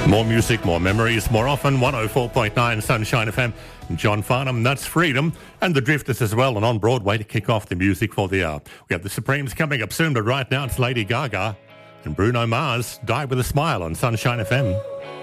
More music, more memories, more often. 104.9 Sunshine FM. John Farnham, that's Freedom. And the Drifters as well. And on Broadway to kick off the music for the hour. We have the Supremes coming up soon, but right now it's Lady Gaga and Bruno Mars, Die With a Smile on Sunshine FM.